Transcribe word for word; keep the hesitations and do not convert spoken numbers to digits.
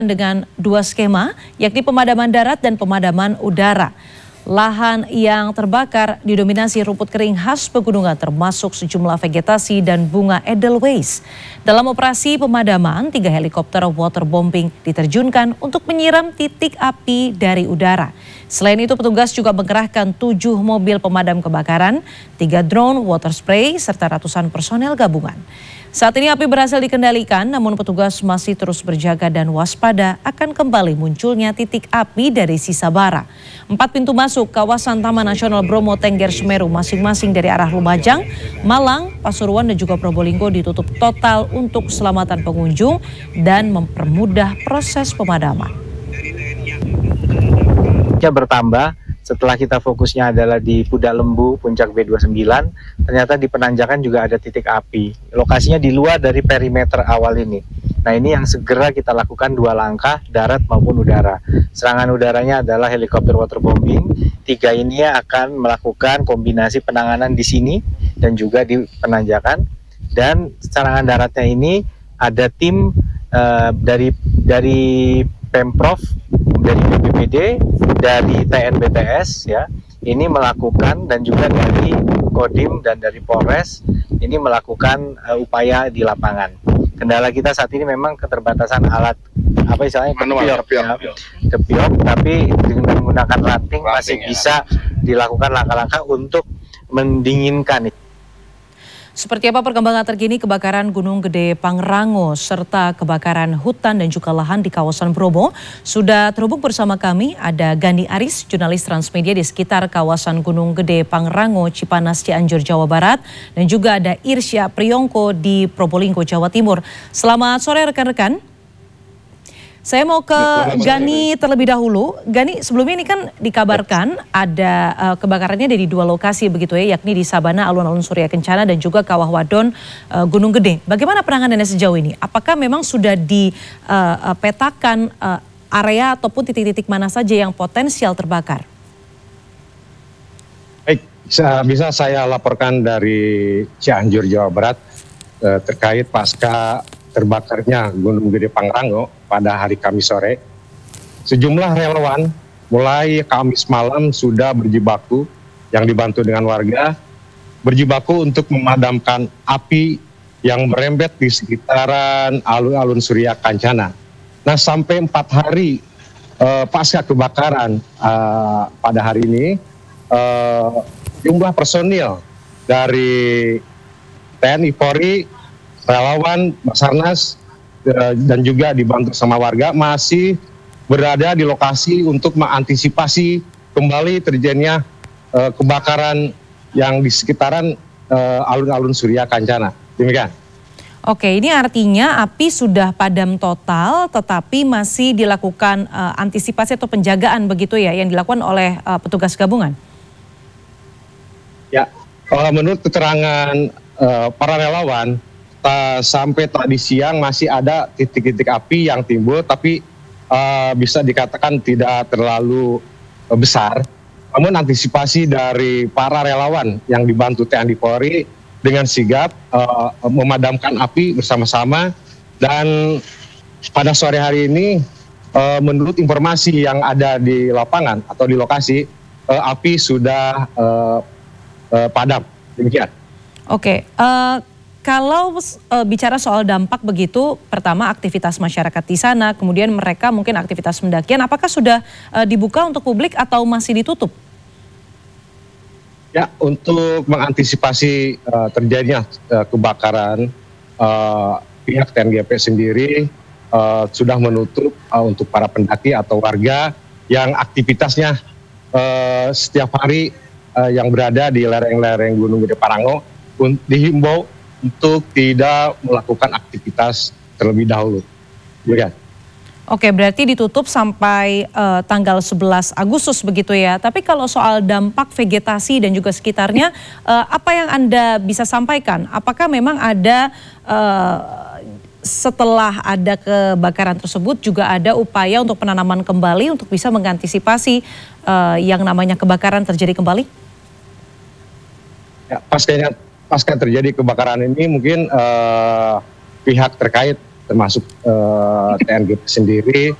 dengan dua skema, yakni pemadaman darat dan pemadaman udara. Lahan yang terbakar didominasi rumput kering khas pegunungan termasuk sejumlah vegetasi dan bunga edelweiss. Dalam operasi pemadaman, tiga helikopter waterbombing diterjunkan untuk menyiram titik api dari udara. Selain itu, petugas juga mengerahkan tujuh mobil pemadam kebakaran, tiga drone water spray, serta ratusan personel gabungan. Saat ini api berhasil dikendalikan, namun petugas masih terus berjaga dan waspada akan kembali munculnya titik api dari sisa bara. Empat pintu masuk kawasan Taman Nasional Bromo Tengger Semeru masing-masing dari arah Lumajang, Malang, Pasuruan dan juga Probolinggo ditutup total untuk keselamatan pengunjung dan mempermudah proses pemadaman. Bertambah setelah kita fokusnya adalah di Pudak Lembu, Puncak B dua puluh sembilan, ternyata di Penanjakan juga ada titik api. Lokasinya di luar dari perimeter awal ini. Nah, ini yang segera kita lakukan dua langkah, darat maupun udara. Serangan udaranya adalah helikopter waterbombing. Tiga ini akan melakukan kombinasi penanganan di sini dan juga di Penanjakan. Dan serangan daratnya ini ada tim uh, dari dari Pemprov, dari B P B D, dari T N B T S ya, ini melakukan, dan juga dari Kodim dan dari Polres ini melakukan uh, upaya di lapangan. Kendala kita saat ini memang keterbatasan alat apa istilahnya kepiok, ya, kepiok, tapi dengan menggunakan ranting masih ya. Bisa dilakukan langkah-langkah untuk mendinginkan. Seperti apa perkembangan terkini kebakaran Gunung Gede Pangrango serta kebakaran hutan dan juga lahan di kawasan Bromo? Sudah terhubung bersama kami ada Gani Aris, jurnalis Transmedia di sekitar kawasan Gunung Gede Pangrango, Cipanas, Cianjur, Jawa Barat, dan juga ada Irsya Priyongko di Probolinggo, Jawa Timur. Selamat sore rekan-rekan. Saya mau ke Gani terlebih dahulu. Gani, sebelumnya ini kan dikabarkan ada uh, kebakarannya dari dua lokasi begitu ya, yakni di Sabana, Alun-Alun Surya Kencana dan juga Kawah Wadon, uh, Gunung Gede. Bagaimana penanganannya sejauh ini? Apakah memang sudah dipetakan uh, uh, area ataupun titik-titik mana saja yang potensial terbakar? Baik, bisa saya laporkan dari Cianjur, Jawa Barat uh, terkait pasca terbakarnya Gunung Gede Pangrango pada hari Kamis sore. Sejumlah relawan mulai Kamis malam sudah berjibaku yang dibantu dengan warga, berjibaku untuk memadamkan api yang merembet di sekitaran alun-alun Surya Kencana. Nah, sampai empat hari uh, pasca kebakaran uh, pada hari ini, uh, jumlah personil dari T N I Polri, relawan, Basarnas, dan juga dibantu sama warga masih berada di lokasi untuk mengantisipasi kembali terjadinya uh, kebakaran yang di sekitaran alun-alun uh, Surya Kencana. Demikian. Oke, ini artinya api sudah padam total tetapi masih dilakukan uh, antisipasi atau penjagaan begitu ya yang dilakukan oleh uh, petugas gabungan? Ya, uh, menurut keterangan uh, para relawan, Uh, sampai tadi siang masih ada titik-titik api yang timbul, tapi uh, bisa dikatakan tidak terlalu uh, besar. Namun antisipasi dari para relawan yang dibantu T N I Polri dengan sigap uh, memadamkan api bersama-sama. Dan pada sore hari ini, uh, menurut informasi yang ada di lapangan atau di lokasi, uh, api sudah uh, uh, padam. Demikian. Oke. Uh... Kalau e, bicara soal dampak begitu, pertama aktivitas masyarakat di sana, kemudian mereka mungkin aktivitas pendakian, apakah sudah e, dibuka untuk publik atau masih ditutup? Ya, untuk mengantisipasi e, terjadinya e, kebakaran, e, pihak T N G P sendiri e, sudah menutup e, untuk para pendaki atau warga yang aktivitasnya e, setiap hari e, yang berada di lereng-lereng Gunung Gede Pangrango dihimbau untuk tidak melakukan aktivitas terlebih dahulu. Ya. Oke, berarti ditutup sampai uh, tanggal sebelas Agustus begitu ya. Tapi kalau soal dampak vegetasi dan juga sekitarnya, uh, apa yang Anda bisa sampaikan? Apakah memang ada uh, setelah ada kebakaran tersebut juga ada upaya untuk penanaman kembali untuk bisa mengantisipasi uh, yang namanya kebakaran terjadi kembali? Ya, pastinya pasca terjadi kebakaran ini mungkin uh, pihak terkait termasuk eh, T N G P sendiri